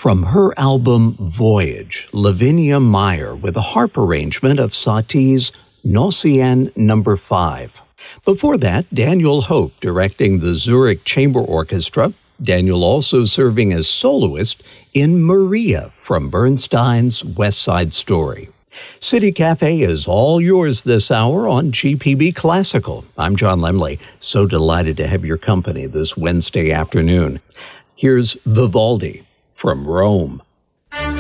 From her album Voyage, Lavinia Meyer with a harp arrangement of Satie's Nocien No. 5. Before that, Daniel Hope directing the Zurich Chamber Orchestra, Daniel also serving as soloist in Maria from Bernstein's West Side Story. City Cafe is all yours this hour on GPB Classical. I'm John Lemley. So delighted to have your company this Wednesday afternoon. Here's Vivaldi from Rome.